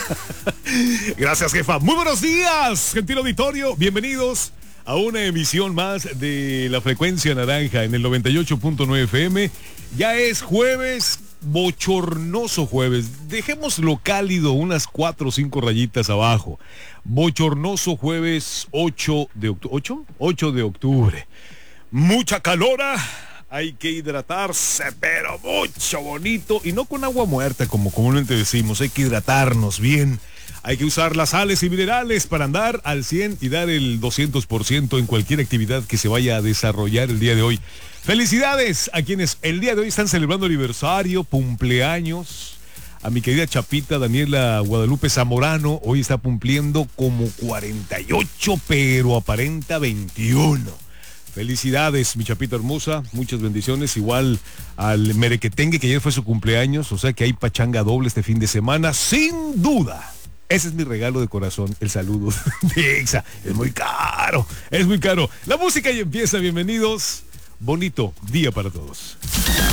Gracias, jefa. Muy buenos días, gentil auditorio. Bienvenidos a una emisión más de La Frecuencia Naranja en el 98.9 FM. Ya es jueves, bochornoso jueves. Dejémoslo cálido unas 4 o 5 rayitas abajo. Bochornoso jueves 8 de octubre. ¿8? 8 de octubre. Mucha calora. Hay que hidratarse, pero mucho bonito. Y no con agua muerta, como comúnmente decimos. Hay que hidratarnos bien. Hay que usar las sales y minerales para andar al 100 y dar el 200% en cualquier actividad que se vaya a desarrollar el día de hoy. Felicidades a quienes el día de hoy están celebrando aniversario, cumpleaños. A mi querida chapita Daniela Guadalupe Zamorano, hoy está cumpliendo como 48, pero aparenta 21. Felicidades, mi chapita hermosa, muchas bendiciones, igual al merequetengue que ayer fue su cumpleaños, o sea que hay pachanga doble este fin de semana, sin duda. Ese es mi regalo de corazón, el saludo de Exa. Es muy caro, es muy caro. La música ya empieza, bienvenidos. Bonito día para todos.